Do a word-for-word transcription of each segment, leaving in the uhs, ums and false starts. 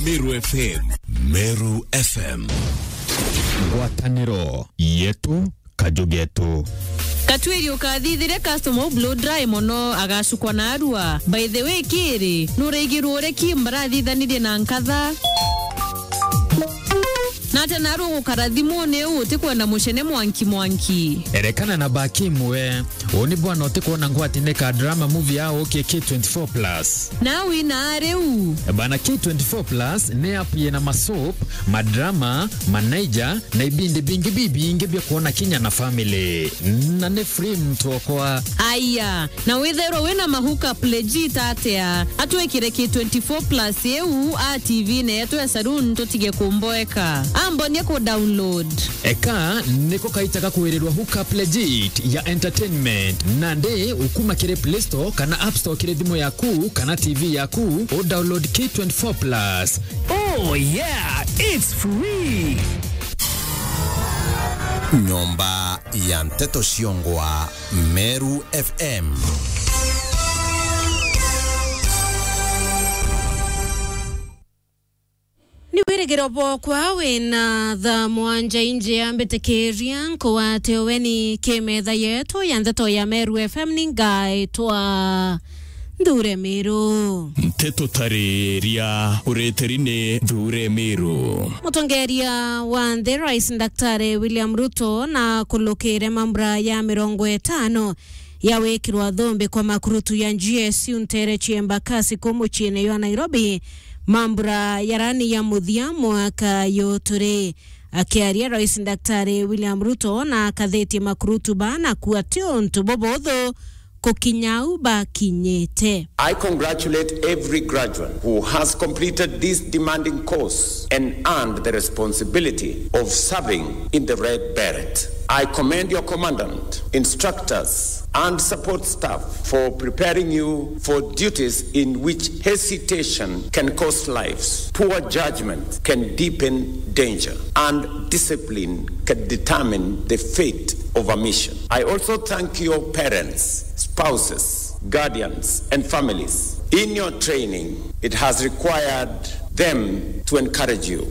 Meru F M. Meru F M. Ngwataniro yetu kajugetu. Katwiri ukathithire customer blow dry mono agacukwa na arua. By the way kiri nureigirwo reki mbarathithanirie na nkatha. Nata naru ukarathimo ne uti kwenda mushene mwanki mwanki. Erekana na baki mwe. Oni bwana uti kuona ngwatine ka drama movie yao K twenty-four plus. Na wina areu. Bana K twenty-four plus ne app yena masop, madrama, manager na ibindi bingi bibi ingebya kuona Kenya na family. Na ne free mtu kwa. Aya, na wethero wena mahuka legit atea. Atwekire K twenty-four plus eu a T V ne yetu ya saloon totige kumboeka. Ambo nyeko download. Eka niko kaitaka kuwerelwa hookup legit ya entertainment. Nande ukuma kire Play Store kana App Store kire dimo yaku kana T V yaku o download K twenty-four plus. Oh yeah, it's free. Nyomba ya Mteto Shiongwa, Meru F M. Ni wiregero bokwa wena the mwanja inje ya mbetekeria kwa teweni kemetha yetu ya ndeto ya Meru F M ningai twa Ndure Meru. Mteto tareria ureterine Ndure Meru. Mutongeria wa the Rais Daktari William Ruto na kulukire mambra ya mirongo etano ya wekirwa dhombe kwa makurutu ya G S U ntere chiemba kasi komu chine ya Nairobi. Mambra yarani ya muthia mwaka yoture. Akiaria Rais Daktari William Ruto na katheti makurutu bana kuwa tiontu bobodho kokinyau ba kinyete. I congratulate every graduate who has completed this demanding course and earned the responsibility of serving in the Red Beret. I commend your commandant, instructors, and support staff for preparing you for duties in which hesitation can cost lives, poor judgment can deepen danger, and discipline can determine the fate of a mission. I also thank your parents, spouses, guardians, and families. In your training, it has required them to encourage you.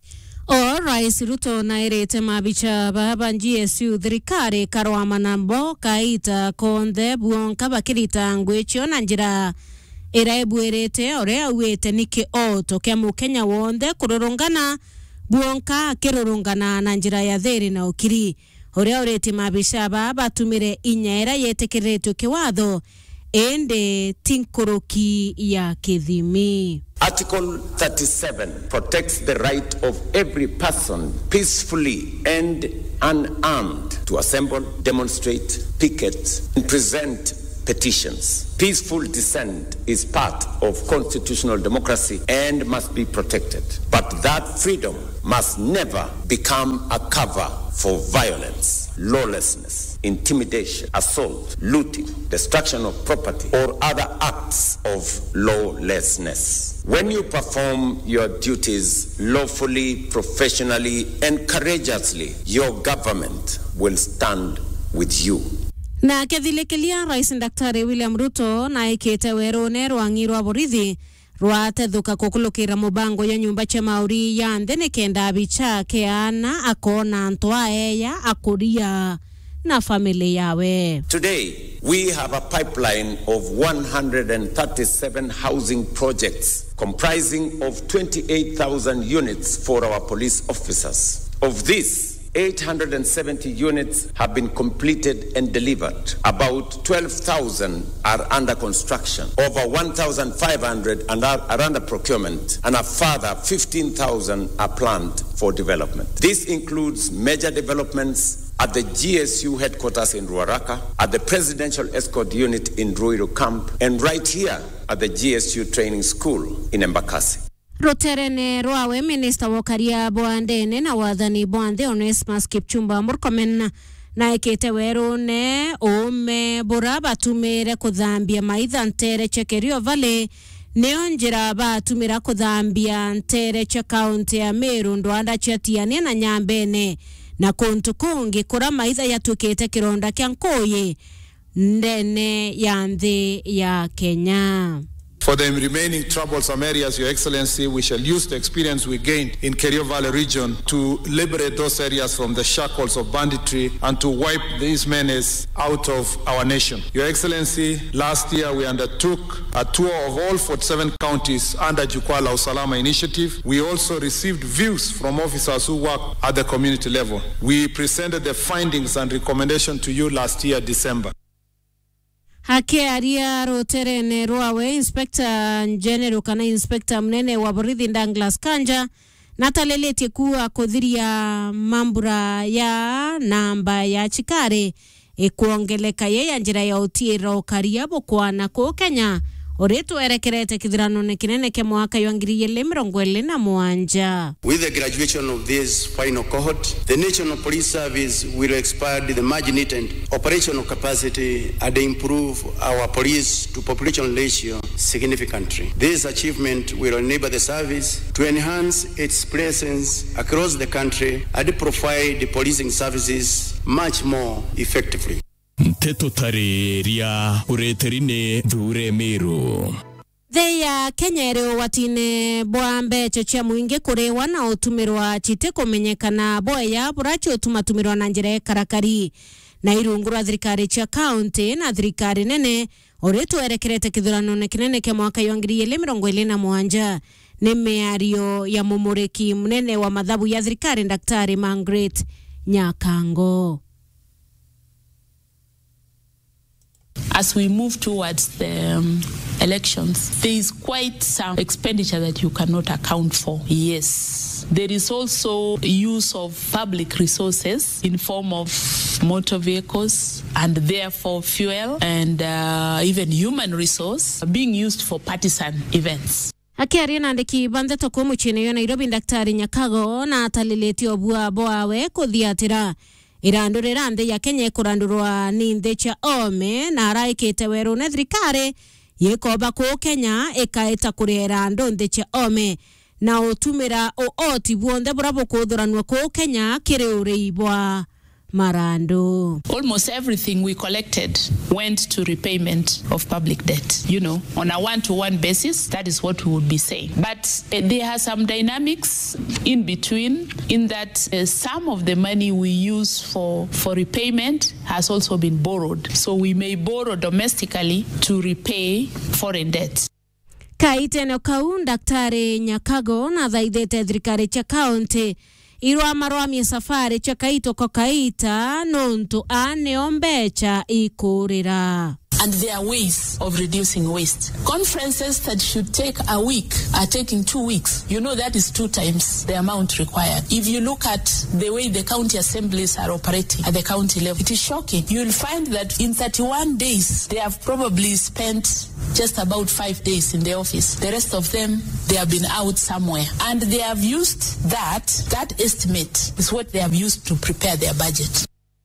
O Rais Ruto na irete mabicha baba G S U thirikari karwa manambo kaita konde buonka bakirita ngwecho na njira iraebwerete orea wete niki o tokia mukenya wonde kurorongana buonka kirorongana na njira ya theri na ukiri orea orete mabicha baba tumire inyaera yetekeretwe kiwatho ende tinkoroki ya kithimi. Article thirty-seven protects the right of every person peacefully and unarmed to assemble, demonstrate, picket, and present petitions. Peaceful dissent is part of constitutional democracy and must be protected. But that freedom must never become a cover for violence, lawlessness, intimidation, assault, looting, destruction of property, or other acts of lawlessness. When you perform your duties lawfully, professionally, and courageously, your government will stand with you. Na kethilekelia Rais Daktari William Ruto na ikete werone rwangirwa borithi rwatethuka kukulukira mubango ya nyumba cha mauri ya ndene kenda bicha keana akona ntwa eya akuria na familia yawe. Today, we have a pipeline of one hundred thirty-seven housing projects comprising of twenty-eight thousand units for our police officers. Of this, eight hundred seventy units have been completed and delivered. About twelve thousand are under construction. Over one thousand five hundred are, are under procurement, and a further fifteen thousand are planned for development. This includes major developments at the G S U headquarters in Ruaraka, at the Presidential Escort Unit in Ruiru Camp, and right here at the G S U Training School in Embakasi. Roterene rwawe Minister Wakaria Boandene na wathani Boande Onesmus Kipchumba Murkomen na ikete werone ome boraba tumere kuthambia maitha ntere chekerio vale neonjira ba tumira kuthambia ntere che county ya Meru ndwanda chatiane na nyambene na kontu kongi kura maitha yatukete kironda kya nkoye ndene ya nthi ya Kenya. For the remaining troublesome areas, Your Excellency, we shall use the experience we gained in Kerio Valley region to liberate those areas from the shackles of banditry and to wipe these menace out of our nation. Your Excellency, last year we undertook a tour of all forty-seven counties under Jukwaa la Usalama initiative. We also received views from officers who work at the community level. We presented the findings and recommendations to you last year, December. Hake aria rotere ne roawe Inspector General kana Inspector mnene wa Borithi Douglas Kanja natalelete kuwa kodhiria mambura ya namba ya chikare ekuongeleka ye njira ya utiro kariabo kwa na ko Kenya oretu erekerete kithirano ne kinene ke mwaka yongiriye mirongo iri na mwanja. With the graduation of this final cohort, the National Police Service will expand the margin and operational capacity and improve our police to population ratio significantly. This achievement will enable the service to enhance its presence across the country and provide the policing services much more effectively. Teto tareria ureterine dure miru. Theya Kenyero watine boambe chochia muinge kurewa na utumirwa chite kumenyekana boya burachi utumatumirwa na njire karakari. Na irungura thirikari cha county na thirikari nene oretu erekerete kithurano ne kinene ke mwaka yongiriye mirongo iri na mwanja. Ni meario ya mumureki mnene wa madhabu ya thirikari Daktari Margaret Nyakango. As we move towards the um, elections, there is quite some expenditure that you cannot account for. Yes. There is also use of public resources in form of motor vehicles and therefore fuel and uh, even human resource being used for partisan events. Akiaria na ndiki bande toko muchine yo Nairobi Daktari Nyakago na atalileti obua boawe kuthiatira irandurira nde ya Kenya kurandurwa ni nde cha ome na araikete weru na thirikari yekoba ko Kenya ekaeta kurera ndo nde cha ome na otumira o oti buonde burabo kuthuranwa ko Kenya kireuribwa marando. Almost everything we collected went to repayment of public debt. You know, on a one-to-one basis, that is what we would be saying. But uh, there are some dynamics in between in that uh, some of the money we use for, for repayment has also been borrowed. So we may borrow domestically to repay foreign debts. Kaiteno kau Daktari Nyakago na thaithete thirikari cha county irwa marwamie safari cha kaito ko kaita nonto ane ombecha ikurira. And there are ways of reducing waste. Conferences that should take a week are taking two weeks. You know that is two times the amount required. If you look at the way the county assemblies are operating at the county level, it is shocking. You will find that in thirty-one days, they have probably spent just about five days in the office. The rest of them, they have been out somewhere. And they have used that, that estimate is what they have used to prepare their budget.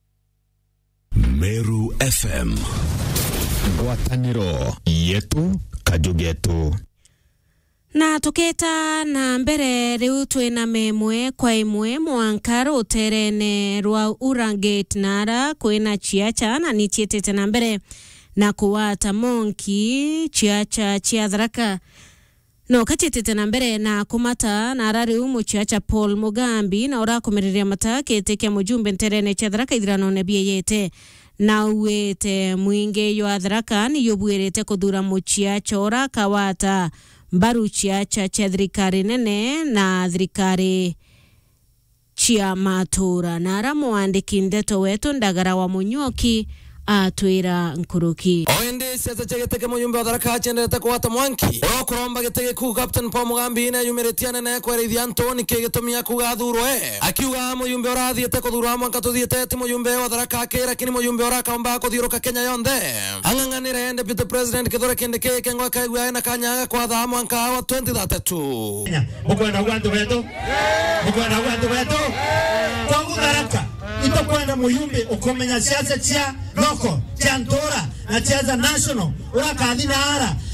Meru F M. Gwataniro yetu kajugetu. Na tuketa na mbere riu twina memwe kwa imwe mwankaro terene rwa Urangate nara kwina chiacha na nichietete na mbere na kuwata monki chiacha chia Tharaka. No kachitete na mbere na kumata na arari umu chiacha Paul Mugambi na ora kumiriria mata ketekia mujumbe terene chia Tharaka ithirano ne biyete. Na uwete mwinge yo Tharaka ni yobuerete kuthura muchiacha ora kawata mbaru chiacha cha thirikari nene na thirikari chia matura na ramu andiki ndeto wetu Ndagara wa Munyoki atwira nkuruki. Oende sasa chegete muyumbe wa Tharaka chendete kwata mwanki o kuromba getege ku Captain Paul Mugambi na yumeretiana na kwereithia Antoni kegetumia kugathurwo e akiuga muyumbe orathiete kuthura mwanka tuthiete ti muyumbe wa Tharaka kira kini muyumbe orakaomba kuthiuruka Kenya yonde anganganire Deputy President Kithure Kindiki kengwa kaigua na kanyaga kwa tha mwanka wa twenty thirty-two mukwenda gwandu wetu mukwenda gwandu wetu kwa Tharaka ito kwenda muyumbe ukomenya siasa cia loko cia ntora na cia national urakathi na ara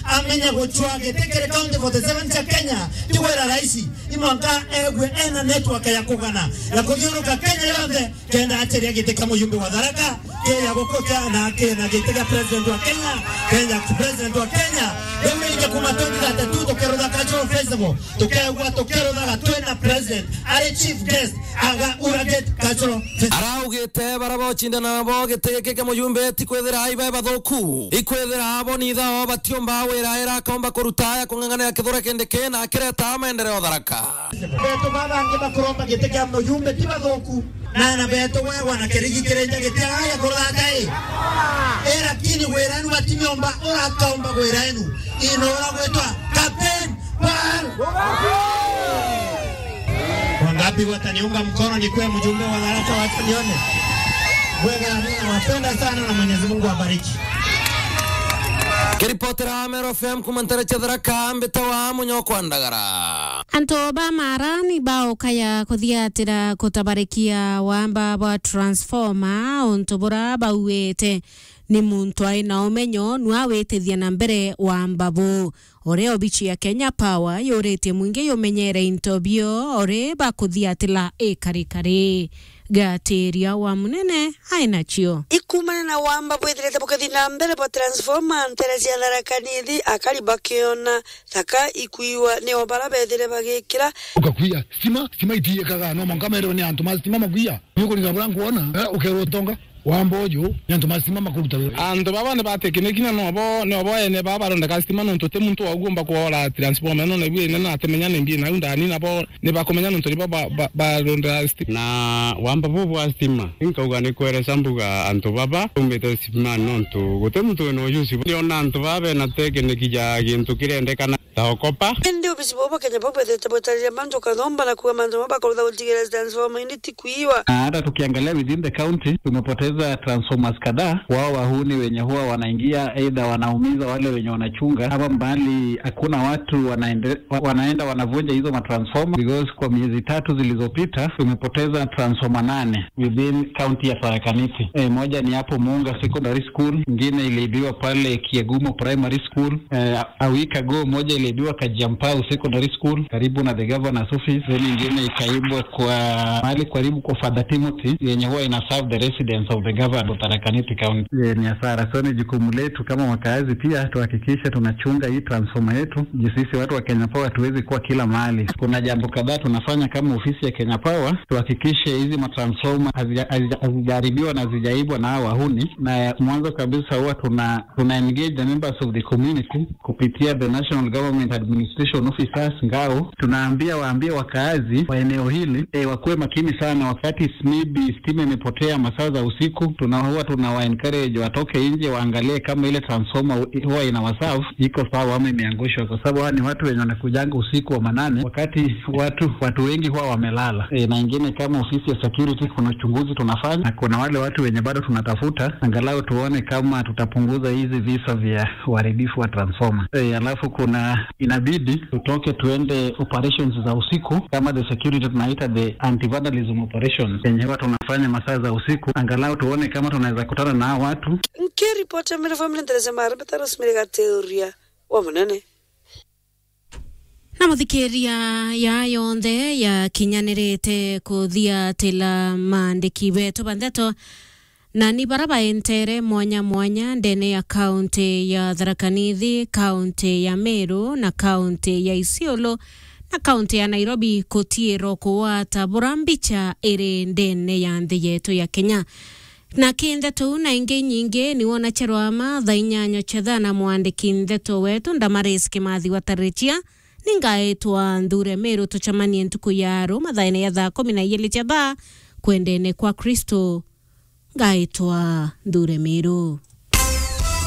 amenya gochwa getekere county forty-seven cha Kenya tiwera raisi imwanga egwe ena network ya kugana ya kugioruka Kenya yonde kenda acheria giteka muyumbe wa Tharaka Kenya gokota na Kenya giteka president wa Kenya Kenya president wa Kenya yemenya kumatondi data tu tokero da cultural festival tokero tokero da twena president ari chief guest aga uraget cultural festival araugite barabo chindana bo giteke muyumbe tikwethera iba bathoku ikwethera abo ni tha batiomba wera era komba kurutaya kungangana kithura kende kena kireta maendeleo Tharaka beto baba nge bakuromba giteke muyumbe tibathoku na na beto we wana kerigi kerenja gitega ya kurata e era kini weranu batimiomba ora kaomba weranu inora gwetwa captain Paul wangapi wataniunga mkono nikuwe mjumbe wa Tharaka watanione wega mimi nawapenda sana na Mwenyezi Mungu awabariki. Kiripotera Mero F M kumantara Tharaka mbetawa munyoko andagara Antoba marani bao kaya kuthiatira kutabarikia wamba wa transformer ontobora bauete ni muntu aina omenyo nwawetethia na mbere wamba bo ore obichi ya Kenya Power yorete mwinge yomenyere intobio ore bakuthiatila ekarikari gateria wa munene haina chio ikumana na wamba bwethirete bukathina mbere bo transformer nterezi ya Tharaka nithi akali bakiona thaka ikuiwa ne obara bethire bagikira ukakuya sima sima itie kaga no mongamero ni antu masima maguya yuko ni ngabrangu ona eh ukerotonga wambojo nyanto masima makuruta ando baba ne batekine kina no bo ne obo ene baba ronda kastima no ntote muntu agomba ko ola transformer no ne bwe ne na temenya ne mbi na unda ni na bo ne bakomenya no ntori baba ba ronda na wamba bobo astima inka ne kwere sambuga anto baba umete sima no nto gote muntu no yusi ni ona anto baba na teke ne kija gintu kirende kana taokopa ndio bisiboba Kenya Power the tabotari manto kanomba na kuwa manto baba kwa utigere transformer ini tikuiwa hata tukiangalia within the county tumepoteza transformers kadhaa wao wahuni wenye huwa wanaingia aidha wanaumiza wale wenye wanachunga hapa mbali hakuna watu wanaende, wanaenda wanavunja hizo matransformer because kwa miezi tatu zilizopita tumepoteza transformer nane within county ya Tharaka Nithi e, moja ni hapo Muunga Secondary School nyingine iliibiwa pale Kiegumo Primary School e, a week ago moja iliibiwa Kajampau Secondary School karibu na the governor's office then nyingine ikaibwa kwa mahali karibu kwa Father Timothy yenye huwa ina serve the residents of the government Tharaka Nithi County. Yeah, ni hasara. So ni jukumu letu kama wakazi pia tuhakikishe tunachunga hii transformer yetu. Sisi watu wa Kenya Power tuwezi kuwa kila mahali. Kuna jambo kadhaa tunafanya kama ofisi ya Kenya Power tuhakikishe hizi matransformer hazijaribiwa na hazijaibwa na hao wahuni. Na mwanzo kabisa huwa tuna tuna engage the members of the community kupitia the National Government Administration Officers ngao. Tunaambia waambie wakazi wa eneo hili eh, wakuwe makini sana wakati maybe stima imepotea masaa za usiku. Tunahuwa tunawa encourage watoke nje waangalie kama ile transformer huwa ina wasafu iko sawa ama imeangushwa, kwa sababu ni watu wenye wanakujanga usiku wa manane wakati watu watu wengi huwa wamelala. E, na ingine kama ofisi ya security kuna uchunguzi tunafanya na kuna wale watu wenye bado tunatafuta angalau tuone kama tutapunguza hizi visa vya uharibifu wa transformer. E, alafu kuna inabidi tutoke tuende operations za usiku kama the security tunaita the anti-vandalism operations yenye watu tunafanya masaa za usiku angalau tuone kama tunaweza kutana na watu. Nkiripota mera family ntereza mara betara smirega teoria wa munene na muthikiria ya yonde ya kinyanirite kuthiatila mandiki wetu bandeto na ni baraba entere mwanya mwanya ndene ya kaunti ya Tharaka Nithi, kaunti ya Meru na kaunti ya Isiolo na kaunti ya Nairobi kutiero kuwata burambicha ere ndene ya nthi yetu ya Kenya. Na kindeto na inge nyinge ni wona cherwama thainyanya chethana mwandiki ndeto wetu Ndamaris Kimathi Watarechia ningaetwa Nthure Meru tuchamanie ntuku yaro mathaine ya thaa kumi na igiri cia thaa kwendene kwa Kristo ngaetwa Nthure Meru.